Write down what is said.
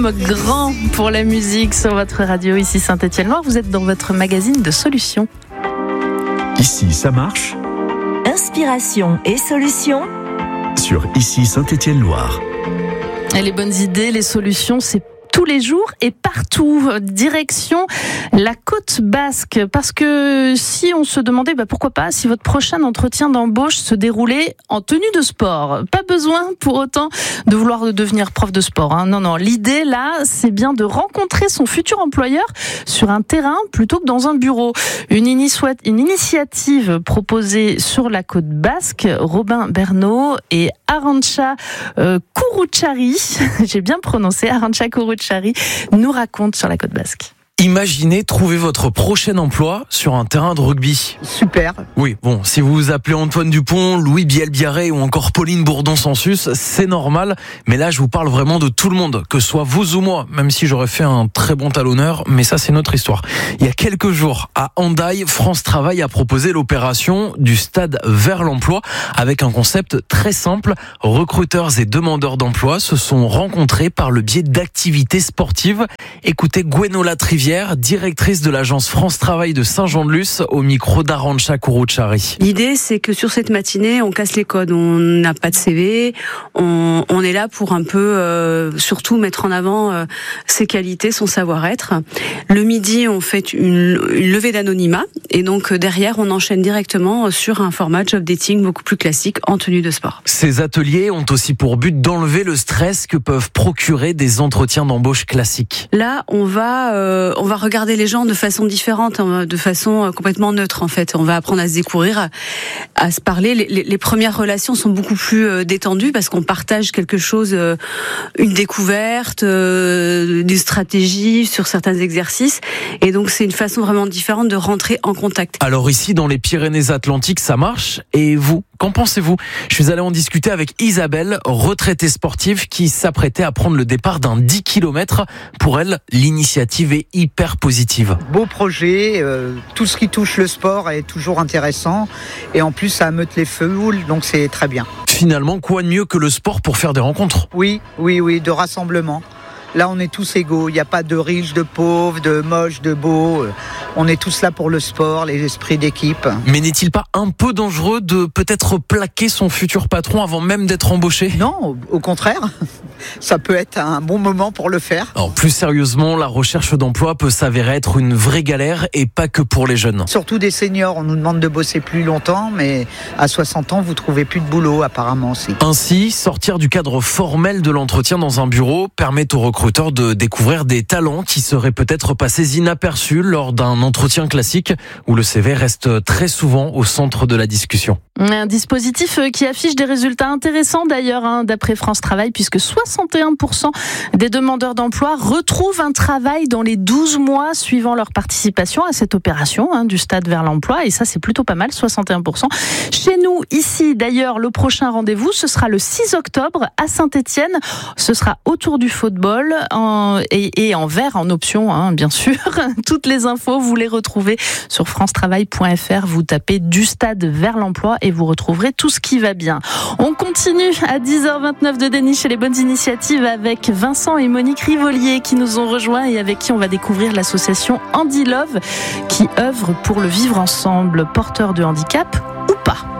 Grand pour la musique sur votre radio, ici Saint-Étienne-Loire. Vous êtes dans votre magazine de solutions. Ici, ça marche. Inspiration et solutions Sur Ici Saint-Étienne-Loire. Et les bonnes idées, les solutions, c'est tous les jours et partout. Direction la côte basque. Parce que si on se demandait, pourquoi pas, si votre prochain entretien d'embauche se déroulait en tenue de sport. Pas besoin pour autant de vouloir devenir prof de sport. Non. L'idée là, c'est bien de rencontrer son futur employeur sur un terrain plutôt que dans un bureau. Une initiative proposée sur la côte basque. Robin Bernot et Arantxa Kuruchari, j'ai bien prononcé, Arantxa Kuruchari, nous raconte sur la côte basque. Imaginez trouver votre prochain emploi sur un terrain de rugby. Super. Oui, bon, si vous vous appelez Antoine Dupont, Louis Biel-Biarré ou encore Pauline Bourdon-Sansus, c'est normal. Mais là, je vous parle vraiment de tout le monde, que ce soit vous ou moi, même si j'aurais fait un très bon talonneur, mais ça, c'est notre histoire. Il y a quelques jours, à Hendaye, France Travail a proposé l'opération du stade vers l'emploi avec un concept très simple. Recruteurs et demandeurs d'emploi se sont rencontrés par le biais d'activités sportives. Écoutez Gwenola Trivière, directrice de l'agence France Travail de Saint-Jean-de-Luz, au micro d'Arantxa Kuruchari. L'idée, c'est que sur cette matinée, on casse les codes. On n'a pas de CV. On est là pour un peu, surtout mettre en avant ses qualités, son savoir-être. Le midi, on fait une levée d'anonymat. Et donc, derrière, on enchaîne directement sur un format job dating beaucoup plus classique en tenue de sport. Ces ateliers ont aussi pour but d'enlever le stress que peuvent procurer des entretiens d'embauche classiques. Là, on va regarder les gens de façon différente, de façon complètement neutre en fait. On va apprendre à se découvrir, à se parler. Les premières relations sont beaucoup plus détendues parce qu'on partage quelque chose, une découverte, des stratégies sur certains exercices. Et donc c'est une façon vraiment différente de rentrer en contact. Alors ici, dans les Pyrénées-Atlantiques, ça marche. Et vous, qu'en pensez-vous ? Je suis allé en discuter avec Isabelle, retraitée sportive, qui s'apprêtait à prendre le départ d'un 10 km. Pour elle, l'initiative est hyper positive. Beau projet, tout ce qui touche le sport est toujours intéressant. Et en plus, ça ameute les foules, donc c'est très bien. Finalement, quoi de mieux que le sport pour faire des rencontres ? Oui, de rassemblement. Là, on est tous égaux. Il n'y a pas de riches, de pauvres, de moches, de beaux. On est tous là pour le sport, les esprits d'équipe. Mais n'est-il pas un peu dangereux de peut-être plaquer son futur patron avant même d'être embauché ? Non, au contraire. Ça peut être un bon moment pour le faire. Alors, plus sérieusement, la recherche d'emploi peut s'avérer être une vraie galère et pas que pour les jeunes. Surtout des seniors. On nous demande de bosser plus longtemps, mais à 60 ans, vous trouvez plus de boulot apparemment aussi. Ainsi, sortir du cadre formel de l'entretien dans un bureau permet aux recruteurs de découvrir des talents qui seraient peut-être passés inaperçus lors d'un entretien classique où le CV reste très souvent au centre de la discussion. Un dispositif qui affiche des résultats intéressants d'ailleurs, d'après France Travail, puisque 61% des demandeurs d'emploi retrouvent un travail dans les 12 mois suivant leur participation à cette opération du stade vers l'emploi. Et ça, c'est plutôt pas mal, 61%. Chez nous, ici, d'ailleurs, le prochain rendez-vous, ce sera le 6 octobre à Saint-Étienne. Ce sera autour du football et en vert en option, bien sûr. Toutes les infos, vous les retrouvez sur francetravail.fr. Vous tapez du stade vers l'emploi et vous retrouverez tout ce qui va bien. On continue à 10h29 de Déniche et les bonnes initiatives avec Vincent et Monique Rivolier qui nous ont rejoints et avec qui on va découvrir l'association Handi Love qui œuvre pour le vivre ensemble, porteur de handicap ou pas.